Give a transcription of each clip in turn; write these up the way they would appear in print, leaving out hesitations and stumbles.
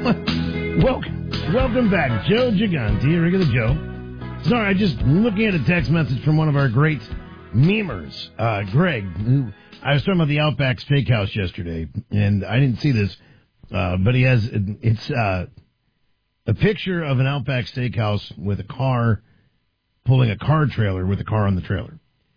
Welcome back, Joe Gigante, regular Joe. Sorry, I just looking at a text message from one of our great memers, Greg, who I was talking about the Outback Steakhouse yesterday, and I didn't see this, but he has it's a picture of an Outback Steakhouse with a car pulling a car trailer with a car on the trailer,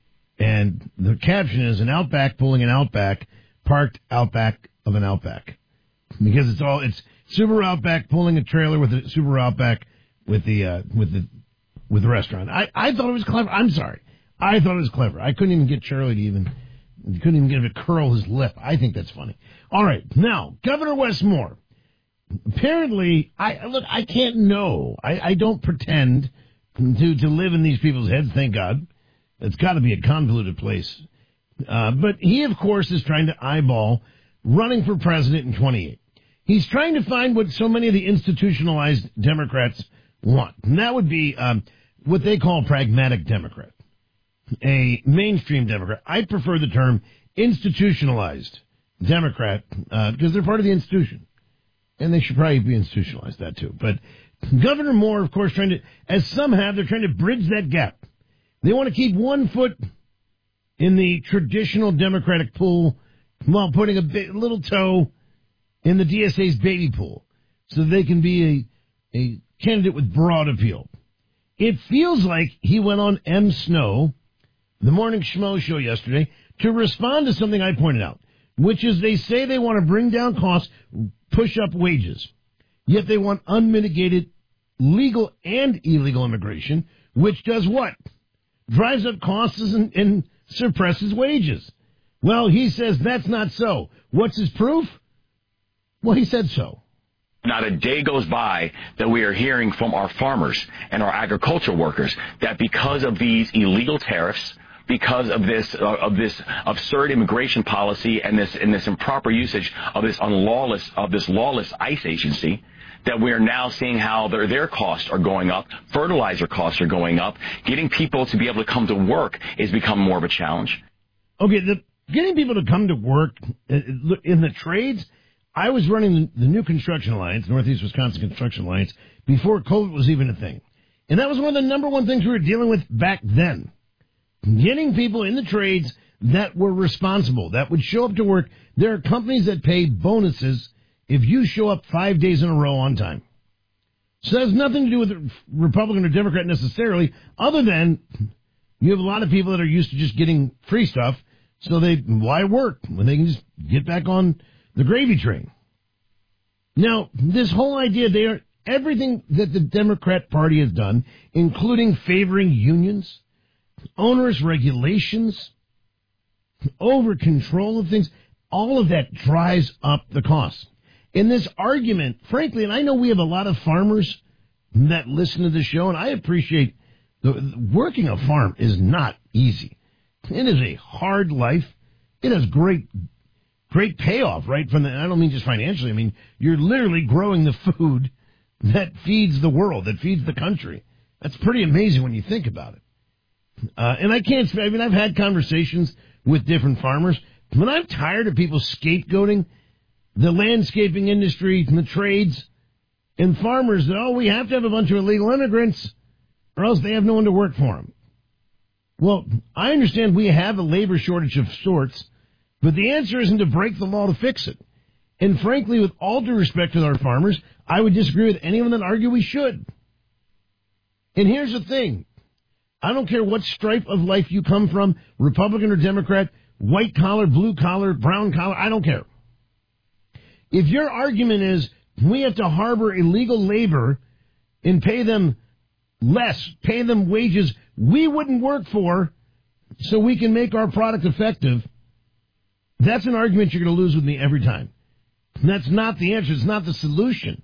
and the caption is an Outback pulling an Outback parked Outback of an Outback, because it's Subaru Outback pulling a trailer with a Subaru Outback with the restaurant. I thought it was clever. I'm sorry. I thought it was clever. I couldn't even get Charlie to couldn't even get him to curl his lip. I think that's funny. All right. Now, Governor Wes Moore. Apparently, I can't know. I don't pretend to live in these people's heads, thank God. It's got to be a convoluted place. But he, of course, is trying to eyeball running for president in 28. He's trying to find what so many of the institutionalized Democrats want. And that would be what they call a pragmatic Democrat, a mainstream Democrat. I prefer the term institutionalized Democrat because they're part of the institution. And they should probably be institutionalized, that too. But Governor Moore, of course, as some have, they're trying to bridge that gap. They want to keep one foot in the traditional Democratic pool while putting a little toe in the DSA's baby pool so they can be a candidate with broad appeal. It feels like he went on M. Snow, the Morning Schmo show yesterday, to respond to something I pointed out, which is they say they want to bring down costs, push up wages, yet they want unmitigated legal and illegal immigration, which does what? Drives up costs and suppresses wages. Well, he says that's not so. What's his proof? Well, he said so. Not a day goes by that we are hearing from our farmers and our agricultural workers that because of these illegal tariffs, because of this absurd immigration policy and this improper usage of this lawless ICE agency, that we are now seeing how their costs are going up, fertilizer costs are going up, getting people to be able to come to work is becoming more of a challenge. Okay, getting people to come to work in the trades. I was running the new Construction Alliance, Northeast Wisconsin Construction Alliance, before COVID was even a thing. And that was one of the number one things we were dealing with back then. Getting people in the trades that were responsible, that would show up to work. There are companies that pay bonuses if you show up 5 days in a row on time. So that has nothing to do with Republican or Democrat necessarily, other than you have a lot of people that are used to just getting free stuff, so why work when they can just get back on the gravy train? Now, this whole idea, everything that the Democrat Party has done, including favoring unions, onerous regulations, over control of things, all of that drives up the cost. In this argument, frankly, and I know we have a lot of farmers that listen to the show, and I appreciate working a farm is not easy. It is a hard life. It has great payoff, right? I don't mean just financially. I mean, you're literally growing the food that feeds the world, that feeds the country. That's pretty amazing when you think about it. And I've had conversations with different farmers, but I'm tired of people scapegoating the landscaping industry and the trades and farmers that, we have to have a bunch of illegal immigrants or else they have no one to work for them. Well, I understand we have a labor shortage of sorts, but the answer isn't to break the law to fix it. And frankly, with all due respect to our farmers, I would disagree with anyone that argue we should. And here's the thing. I don't care what stripe of life you come from, Republican or Democrat, white collar, blue collar, brown collar, I don't care. If your argument is we have to harbor illegal labor and pay them less, pay them wages we wouldn't work for so we can make our product effective, that's an argument you're going to lose with me every time. And that's not the answer. It's not the solution.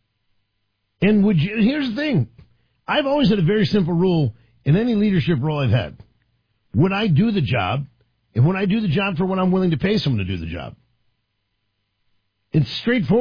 And here's the thing. I've always had a very simple rule in any leadership role I've had. Would I do the job? And would I do the job for what I'm willing to pay someone to do the job? It's straightforward.